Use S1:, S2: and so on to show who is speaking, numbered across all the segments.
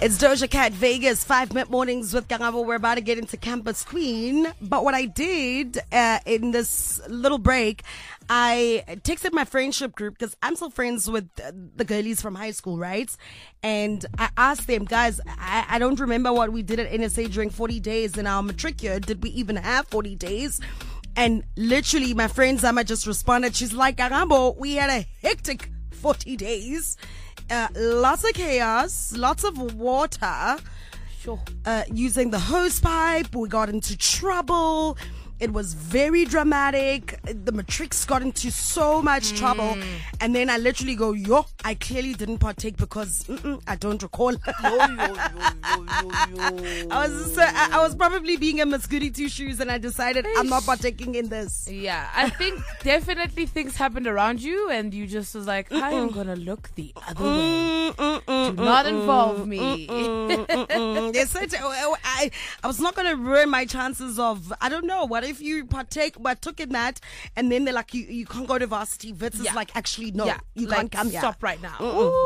S1: It's Doja Cat Vegas, 5 mid-mornings with Kangabo. We're about to get into Campus Queen. But what I did in this little break, I texted my friendship group because I'm still friends with the girlies from high school, right? And I asked them, guys, I don't remember what we did at NSA during 40 days in our matric year. Did we even have 40 days? And literally, my friend Zama just responded. She's like, Kangabo, we had a hectic 40 days. Lots of chaos, lots of water.
S2: Sure.
S1: Using the hose pipe, we got into trouble. It was very dramatic. The matrix got into so much trouble. And then I literally go, I clearly didn't partake because I don't recall. I was probably being a Miss Goody Two Shoes and I decided I'm not partaking in this.
S2: Yeah, I think definitely things happened around you and you just was like, I am going to look the other way. Do not involve me.
S1: Yes, I was not going to ruin my chances of, I don't know, what if you partake, but took in that, and then they're like, you can't go to varsity. Vitz is like, actually, no, you
S2: like,
S1: can't come here.
S2: Stop right now.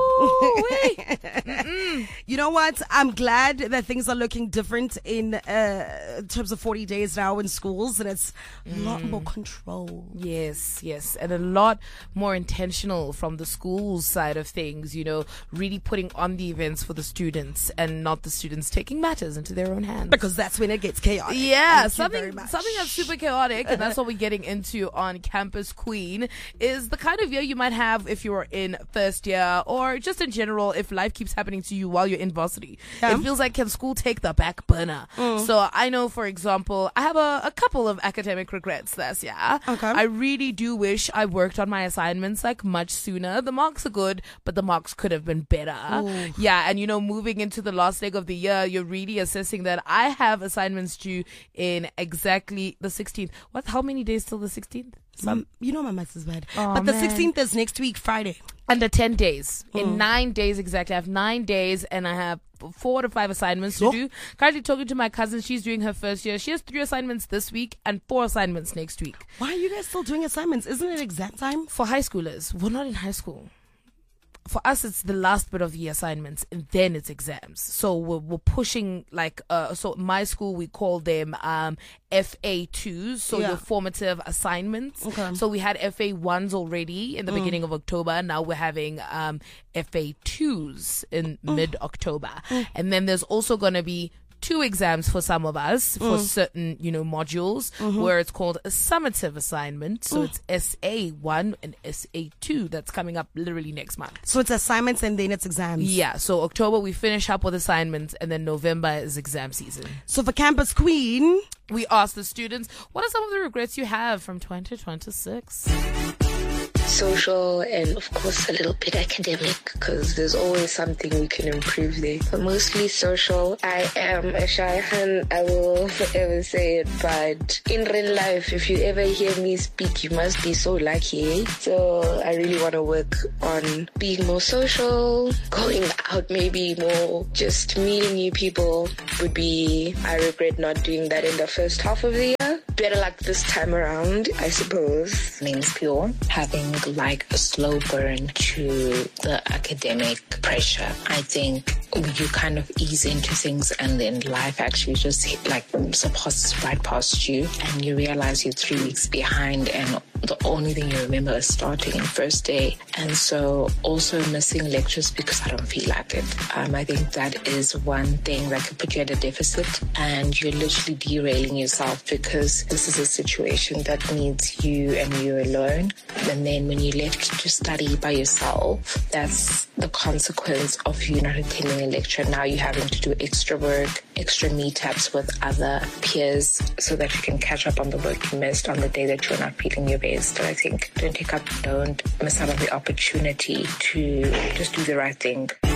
S1: You know what? I'm glad that things are looking different in terms of 40 days now in schools, and it's a lot more control.
S2: Yes, and a lot more intentional from the school side of things, really putting on the events for the students and not the students taking matters into their own hands.
S1: Because that's when it gets chaotic.
S2: Yeah, something that's super chaotic, and that's what we're getting into on Campus Queen, is the kind of year you might have if you're in first year, or just in general, if life keeps happening to you while you're in varsity. Yeah. It feels like, can school take the back burner? So I know, for example, I have a couple of academic regrets this year.
S1: Okay.
S2: I really do wish I worked on my assignments much sooner. The marks are good, but the marks could have been better.
S1: Ooh.
S2: Yeah, and moving into the last leg of the year, you're really assessing that I have assignments due in exactly the 16th. How many days till the 16th?
S1: My maths is bad.
S2: Oh,
S1: but the
S2: man.
S1: 16th is next week, Friday.
S2: Under 10 days. In 9 days exactly. I have 9 days and I have 4 to 5 assignments to do. Currently talking to my cousin. She's doing her first year. She has 3 assignments this week and 4 assignments next week.
S1: Why are you guys still doing assignments? Isn't it exam time?
S2: For high schoolers. We're not in high school. For us, it's the last bit of the assignments, and then it's exams. So we're pushing so my school, we call them FA2s, so your formative assignments.
S1: Okay.
S2: So we had FA1s already in the beginning of October. Now we're having FA2s in mid-October. And then there's also going to be 2 exams for some of us for certain, modules where it's called a summative assignment. So it's SA1 and SA2 that's coming up literally next month.
S1: So it's assignments and then it's exams.
S2: Yeah. So October we finish up with assignments and then November is exam season.
S1: So for Campus Queen,
S2: we asked the students, what are some of the regrets you have from 2026?
S3: Social and of course a little bit academic, because there's always something we can improve there, but mostly social. I am a shy hun, I will forever say it, but in real life, if you ever hear me speak, you must be so lucky. So I really want to work on being more social, going out, maybe more just meeting new people. I regret not doing that in the first half of the year. Better luck this time around, I suppose.
S4: Name's Pure. Having a slow burn to the academic pressure. I think you kind of ease into things and then life actually just passes right past you and you realize you're 3 weeks behind and the only thing you remember is starting in first day. And so also missing lectures because I don't feel like it. I think that is one thing that could put you at a deficit and you're literally derailing yourself because this is a situation that needs you and you alone. And then when you're left to study by yourself, that's the consequence of you not attending a lecture. Now you're having to do extra work, extra meetups with other peers so that you can catch up on the work you missed on the day that you're not feeling your best. But I think don't miss out on the opportunity to just do the right thing.